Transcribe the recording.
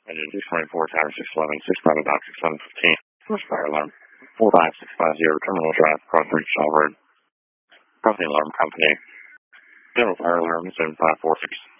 Engine 624, tower 611, 6 Bravo Dock 6715. First fire alarm. 45650, Terminal Drive, Cross Creek, Shaw Road. Crossing Alarm Company. General fire alarm 7546.